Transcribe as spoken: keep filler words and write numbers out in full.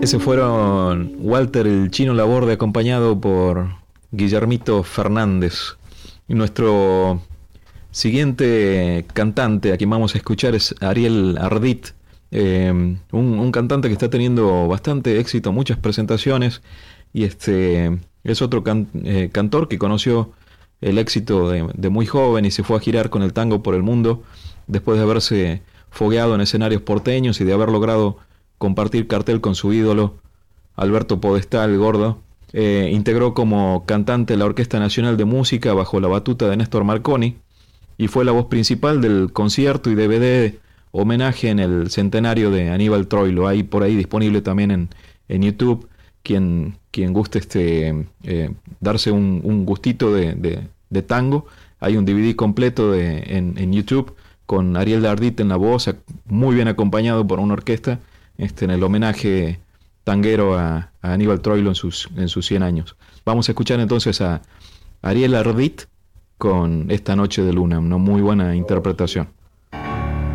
Ese fueron Walter el Chino Laborde acompañado por Guillermito Fernández. Y nuestro siguiente cantante a quien vamos a escuchar es Ariel Ardit, eh, un, un cantante que está teniendo bastante éxito, muchas presentaciones, y este es otro can, eh, cantor que conoció el éxito de, de muy joven y se fue a girar con el tango por el mundo después de haberse fogueado en escenarios porteños y de haber logrado compartir cartel con su ídolo Alberto Podestá el Gordo. Eh, integró como cantante la Orquesta Nacional de Música bajo la batuta de Néstor Marconi y fue la voz principal del concierto y D V D homenaje en el centenario de Aníbal Troilo. Hay por ahí disponible también en, en YouTube. Quien, quien guste este, eh, darse un, un gustito de, de, de tango, hay un D V D completo de, en, en YouTube con Ariel Ardit en la voz, muy bien acompañado por una orquesta, este, en el homenaje tanguero a, a Aníbal Troilo en sus, en sus cien años. Vamos a escuchar entonces a Ariel Ardit con Esta Noche de Luna, una muy buena interpretación.